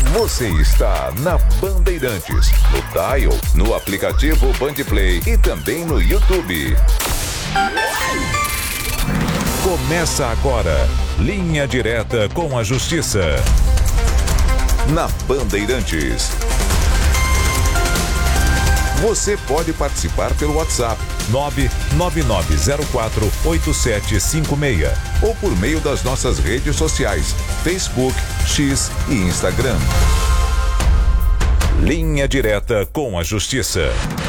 Você está na Bandeirantes, no Dial, no aplicativo Bandplay e também no YouTube. Começa agora, Linha Direta com a Justiça. Na Bandeirantes. Você pode participar pelo WhatsApp 999048756 ou por meio das nossas redes sociais, Facebook, X e Instagram. Linha Direta com a Justiça.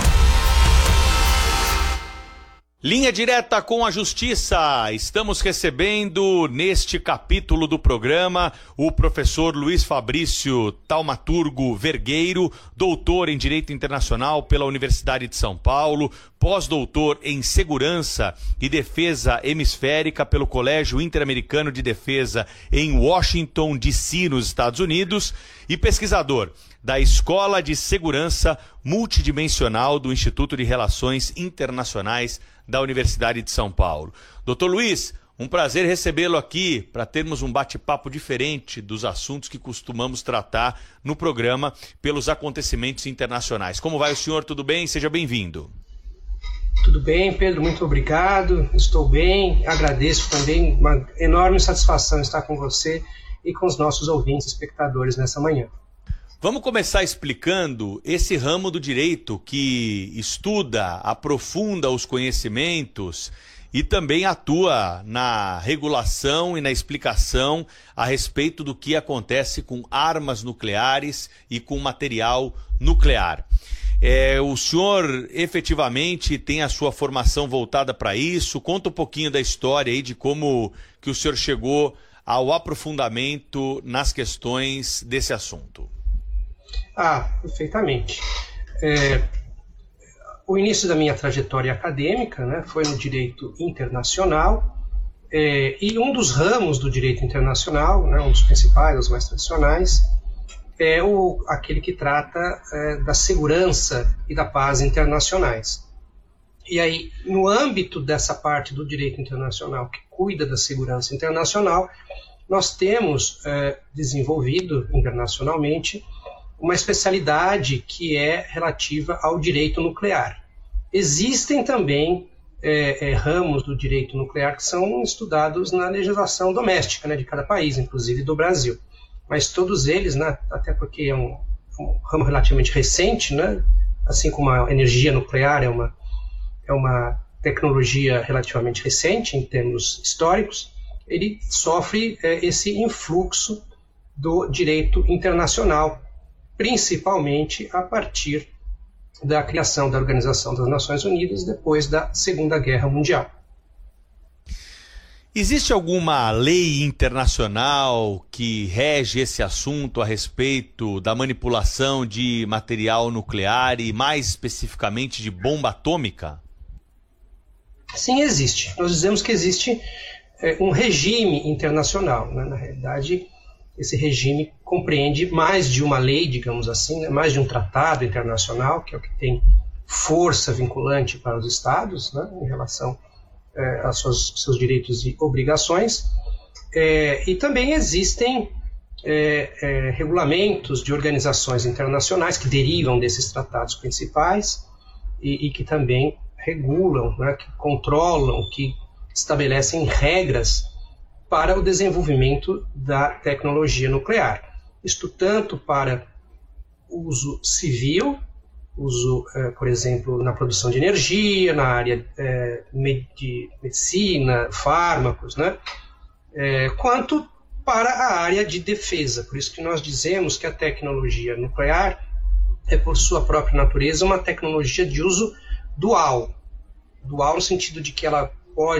Linha Direta com a Justiça. Estamos recebendo neste capítulo do programa o professor Luiz Fabrício Taumaturgo Vergueiro, doutor em Direito Internacional pela Universidade de São Paulo, pós-doutor em Segurança e Defesa Hemisférica pelo Colégio Interamericano de Defesa em Washington, D.C., nos Estados Unidos, e pesquisador da Escola de Segurança Multidimensional do Instituto de Relações Internacionais da Universidade de São Paulo. Doutor Luiz, um prazer recebê-lo aqui para termos um bate-papo diferente dos assuntos que costumamos tratar no programa pelos acontecimentos internacionais. Como vai o senhor? Tudo bem? Seja bem-vindo. Tudo bem, Pedro, muito obrigado. Estou bem, agradeço também, uma enorme satisfação estar com você e com os nossos ouvintes e espectadores nessa manhã. Vamos começar explicando esse ramo do direito que estuda, aprofunda os conhecimentos e também atua na regulação e na explicação a respeito do que acontece com armas nucleares e com material nuclear. O senhor efetivamente tem a sua formação voltada para isso? Conta um pouquinho da história aí de como que o senhor chegou ao aprofundamento nas questões desse assunto. Perfeitamente. O início da minha trajetória acadêmica, né, foi no direito internacional, e um dos ramos do direito internacional, né, um dos principais, os mais tradicionais, é aquele que trata da segurança e da paz internacionais. E aí, no âmbito dessa parte do direito internacional que cuida da segurança internacional, nós temos desenvolvido internacionalmente uma especialidade que é relativa ao direito nuclear. Existem também ramos do direito nuclear que são estudados na legislação doméstica, né, de cada país, inclusive do Brasil. Mas todos eles, né, até porque é um ramo relativamente recente, né, assim como a energia nuclear é uma tecnologia relativamente recente em termos históricos, ele sofre esse influxo do direito internacional, principalmente a partir da criação da Organização das Nações Unidas depois da Segunda Guerra Mundial. Existe alguma lei internacional que rege esse assunto a respeito da manipulação de material nuclear e mais especificamente de bomba atômica? Sim, existe. Nós dizemos que existe um regime internacional, né? Na realidade, esse regime compreende mais de uma lei, digamos assim, né? Mais de um tratado internacional, que é o que tem força vinculante para os Estados, né? Em relação aos seus direitos e obrigações. E também existem regulamentos de organizações internacionais que derivam desses tratados principais e que também regulam, né? Que controlam, que estabelecem regras para o desenvolvimento da tecnologia nuclear. Isto tanto para uso civil, uso, por exemplo, na produção de energia, na área de medicina, fármacos, né? Quanto para a área de defesa. Por isso que nós dizemos que a tecnologia nuclear é, por sua própria natureza, uma tecnologia de uso dual. Dual no sentido de que ela